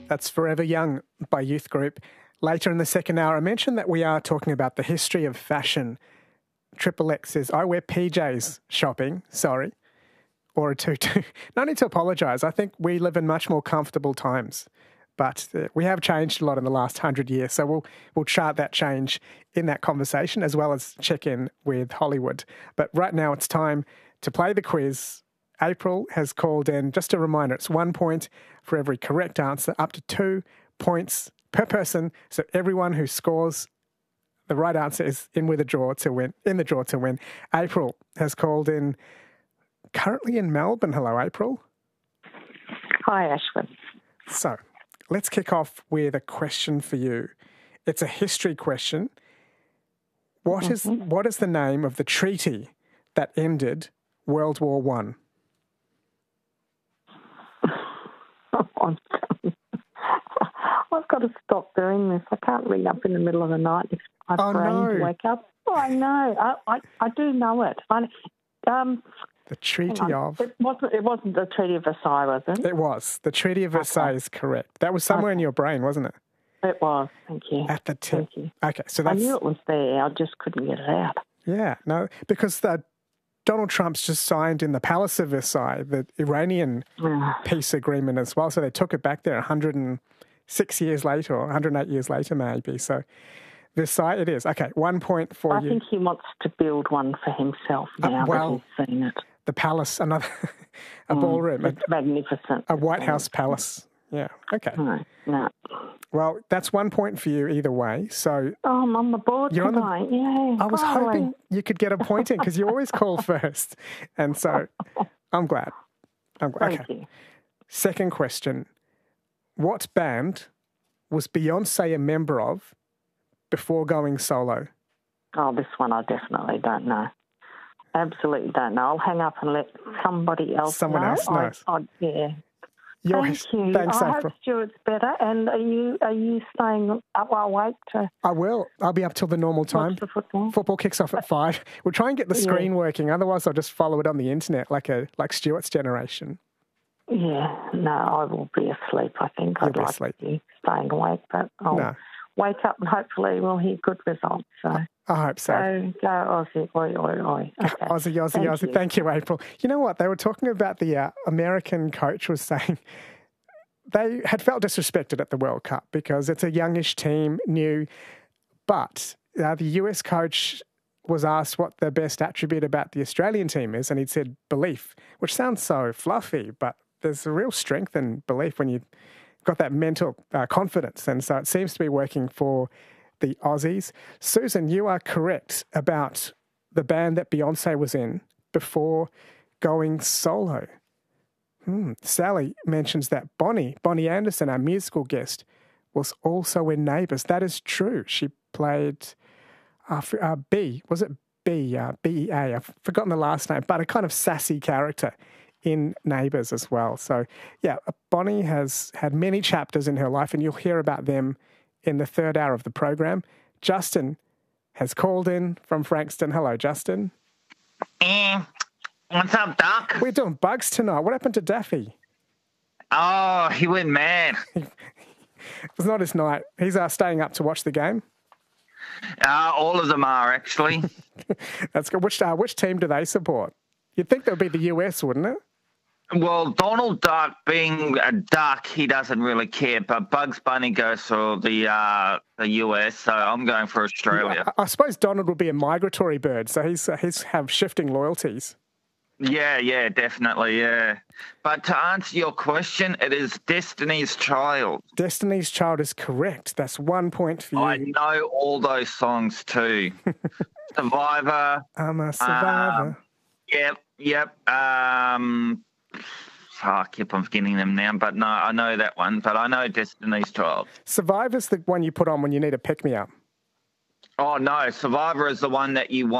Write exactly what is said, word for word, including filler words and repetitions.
That's Forever Young by Youth Group. Later in the second hour, I mentioned that we are talking about the history of fashion. Triple X says, I wear P Js shopping, sorry, or a tutu. No need to apologise. I think we live in much more comfortable times. But uh, we have changed a lot in the last hundred years, so we'll we'll chart that change in that conversation as well as check in with Hollywood. But right now it's time to play the quiz. April has called in. Just a reminder, it's one point for every correct answer, up to two points per person. So everyone who scores the right answer is in with a draw to win. In the draw to win. April has called in. Currently in Melbourne. Hello, April. Hi, Ashwin. So let's kick off with a question for you. It's a history question. What mm-hmm. is what is the name of the treaty that ended World War One? I've got to stop doing this. I can't read up in the middle of the night if my oh, brain no. wake up. Oh, I know. I, I, I do know it. I, um, the Treaty of... It wasn't, it wasn't the Treaty of Versailles, was it? It was. The Treaty of Versailles okay. is correct. That was somewhere okay. in your brain, wasn't it? It was. Thank you. At the tip. Thank you. Okay, so that's... I knew it was there. I just couldn't get it out. Yeah, no, because the... Donald Trump's just signed in the Palace of Versailles the Iranian peace agreement as well. So they took it back there one hundred six years later or one hundred eight years later maybe. So Versailles it is. Okay, one point for I you. I think he wants to build one for himself now uh, well, that he's seen it. The palace, another a mm, ballroom. It's a, magnificent. A White House palace. Yeah, okay. No, no. Well, that's one point for you either way. So oh, I'm on the board you're tonight. On the, yeah, I was finally. hoping you could get a point in because you always call first. And so I'm glad. I'm glad. Thank okay. you. Second question. What band was Beyonce a member of before going solo? Oh, this one I definitely don't know. Absolutely don't know. I'll hang up and let somebody else Someone know. else knows. I, I, yeah. You're, Thank you. Thanks, I April. hope Stuart's better. And are you are you staying up awake to? I will. I'll be up till the normal time. Watch the football. Football kicks off at five. We'll try and get the screen yeah. working. Otherwise, I'll just follow it on the internet like a like Stuart's generation. Yeah. No, I will be asleep. I think You'll I'd be like asleep. to be staying awake, but I'll no. wake up and hopefully we'll hear good results. So. I hope so. So go Aussie, oi, oi, oi. Okay. Aussie, Aussie, Thank Aussie. You. Thank you, April. You know what? They were talking about the uh, American coach was saying they had felt disrespected at the World Cup because it's a youngish team, new. But uh, the U S coach was asked what the best attribute about the Australian team is, and he'd said belief, which sounds so fluffy, but there's a real strength in belief when you've got that mental uh, confidence. And so it seems to be working for the Aussies. Susan, you are correct about the band that Beyonce was in before going solo. Hmm. Sally mentions that Bonnie, Bonnie Anderson, our musical guest, was also in Neighbours. That is true. She played uh, uh, B, was it B, uh, B E A? I've forgotten the last name, but a kind of sassy character in Neighbours as well. So, yeah, Bonnie has had many chapters in her life, and you'll hear about them in the third hour of the program. Justin has called in from Frankston. Hello, Justin. Eh, what's up, Doc? We're doing bugs tonight. What happened to Daffy? Oh, he went mad. It's not his night. He's uh, staying up to watch the game. Uh, all of them are, actually. That's good. Which, uh, which team do they support? You'd think that would be the U S, wouldn't it? Well, Donald Duck, being a duck, he doesn't really care. But Bugs Bunny goes for the uh, the U S, so I'm going for Australia. I, I suppose Donald would be a migratory bird, so he's uh, he's have shifting loyalties. Yeah, yeah, definitely, yeah. But to answer your question, it is Destiny's Child. Destiny's Child is correct. That's one point for you. I know all those songs too. Survivor. I'm a survivor. Um, yep, yep. Um, oh, I keep on forgetting them now, but no, I know that one. But I know Destiny's Child. Survivor's the one you put on when you need a pick-me-up. Oh, no, Survivor is the one that you want.